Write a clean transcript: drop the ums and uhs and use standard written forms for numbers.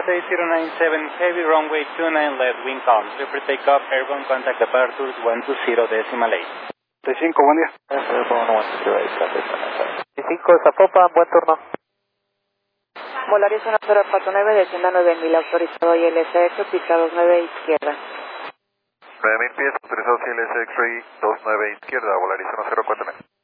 6097, heavy runway 29 left, wind calm. Clear takeoff, airborne contact departures 120.8. 35, buen día. Airborne 120, 35, Zapopan, buen turno. Volaris 1049, descienda 9000, autorizado ILS, pista 29 izquierda. 9000 pies, autorizado ILS X-Ray 29 izquierda, Volaris 1049.